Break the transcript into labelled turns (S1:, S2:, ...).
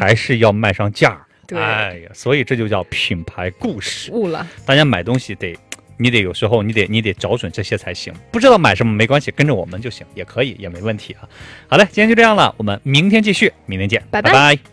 S1: 还是要卖上价。
S2: 对，
S1: 哎呀，所以这就叫品牌故事。
S2: 悟了，
S1: 大家买东西你得有时候你得找准这些才行。不知道买什么没关系，跟着我们就行，也可以，也没问题啊。好了，今天就这样了，我们明天继续，明天见，
S2: 拜拜
S1: 拜拜。